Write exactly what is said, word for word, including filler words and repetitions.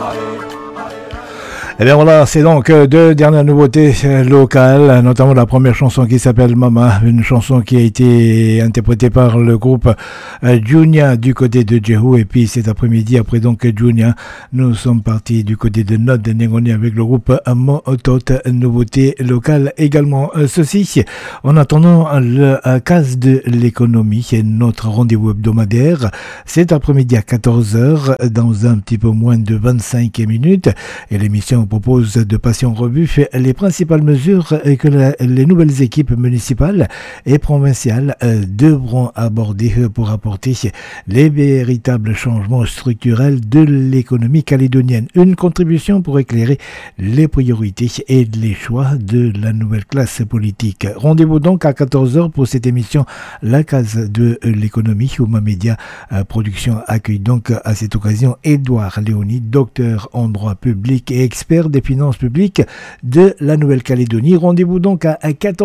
Et bien voilà, c'est donc deux dernières nouveautés locales, notamment la première chanson qui s'appelle Mama, une chanson qui a été interprétée par le groupe Junia du côté de Jehu. Et puis cet après-midi, après donc Junia, nous sommes partis du côté de Nod Nengoni avec le groupe Motot, nouveauté locale également. Ceci, en attendant le case de l'économie, notre rendez-vous hebdomadaire, cet après-midi à quatorze heures, dans un petit peu moins de vingt-cinq minutes, et l'émission propose de passer en revue les principales mesures que la, les nouvelles équipes municipales et provinciales euh, devront aborder pour apporter les véritables changements structurels de l'économie calédonienne. Une contribution pour éclairer les priorités et les choix de la nouvelle classe politique. Rendez-vous donc à quatorze heures pour cette émission La Case de l'économie. Ouma Média euh, Production accueille donc à cette occasion Édouard Léoni, docteur en droit public et expert des finances publiques de la Nouvelle-Calédonie. Rendez-vous donc à quatorze heures.